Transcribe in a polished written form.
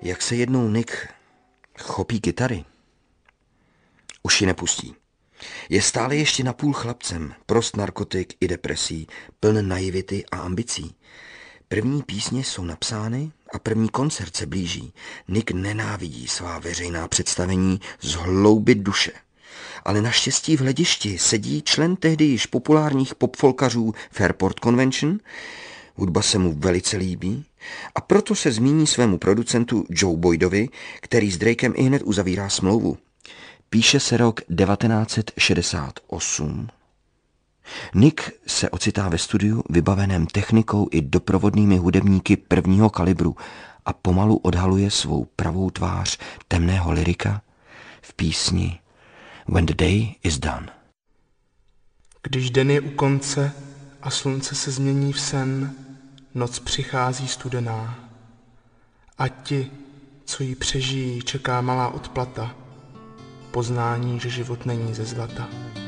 Jak se jednou Nick chopí kytary, už ji nepustí. Je stále ještě napůl chlapcem, prost narkotik i depresí, pln naivity a ambicí. První písně jsou napsány a první koncert se blíží. Nick nenávidí svá veřejná představení z hloubi duše. Ale naštěstí v hledišti sedí člen tehdy již populárních popfolkařů Fairport Convention. Hudba se mu velice líbí a proto se zmíní svému producentu Joe Boydovi, který s Drakem ihned uzavírá smlouvu. Píše se rok 1968. Nick se ocitá ve studiu vybaveném technikou i doprovodnými hudebníky prvního kalibru a pomalu odhaluje svou pravou tvář temného lyrika v písni When the Day is Done. Když den je u konce a slunce se změní v sen, noc přichází studená. A ti, co ji přežijí, čeká malá odplata, poznání, že život není ze zlata.